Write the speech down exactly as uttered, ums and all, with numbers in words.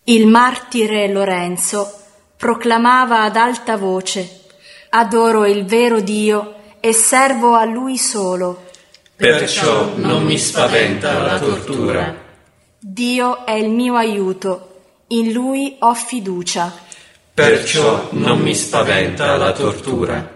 Il martire Lorenzo proclamava ad alta voce: adoro il vero Dio e servo a Lui solo. Perciò non mi spaventa la tortura. Dio è il mio aiuto, in Lui ho fiducia. Perciò non mi spaventa la tortura.